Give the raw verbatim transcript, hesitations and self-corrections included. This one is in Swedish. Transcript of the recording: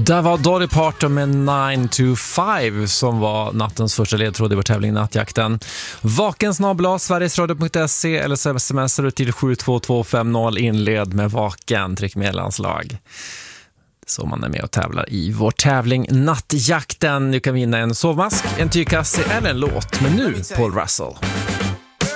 Där var Dolly Parton med nine to five som var nattens första ledtråd i vår tävling Nattjakten. Vaken snabel-a sverigesradio punkt se eller så smsar du till sju två två fem noll, inled med Vaken, tryck medlemslag. Så man är med och tävlar i vår tävling Nattjakten. Du kan vinna en sovmask, en tygkasse eller en låt. Men nu Paul Russell.